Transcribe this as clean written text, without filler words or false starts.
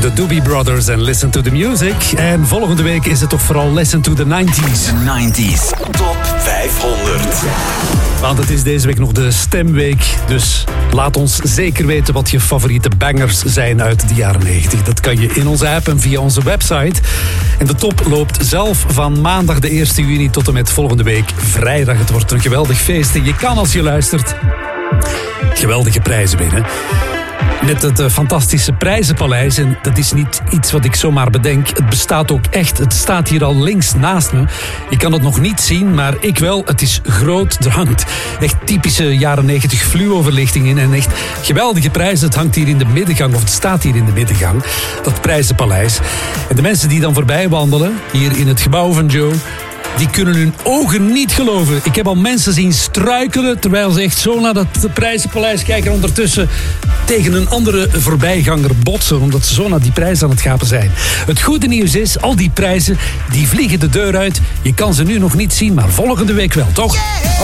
de Doobie Brothers en Listen to the Music. En volgende week is het toch vooral Listen to the 90s. 90s Top 500. Want het is deze week nog de stemweek. Dus laat ons zeker weten wat je favoriete bangers zijn uit de jaren 90. Dat kan je in onze app en via onze website. En de top loopt zelf van maandag de 1 juni tot en met volgende week vrijdag. Het wordt een geweldig feest en je kan als je luistert geweldige prijzen winnen. Met het fantastische prijzenpaleis. En dat is niet iets wat ik zomaar bedenk. Het bestaat ook echt. Het staat hier al links naast me. Je kan het nog niet zien, maar ik wel. Het is groot. Er hangt echt typische jaren 90 fluoverlichting in. En echt geweldige prijzen. Het hangt hier in de middengang. Of het staat hier in de middengang. Dat prijzenpaleis. En de mensen die dan voorbij wandelen. Hier in het gebouw van Joe. Die kunnen hun ogen niet geloven. Ik heb al mensen zien struikelen terwijl ze echt zo naar dat prijzenpaleis kijken. Ondertussen tegen een andere voorbijganger botsen. Omdat ze zo naar die prijs aan het gapen zijn. Het goede nieuws is, al die prijzen die vliegen de deur uit. Je kan ze nu nog niet zien, maar volgende week wel, toch?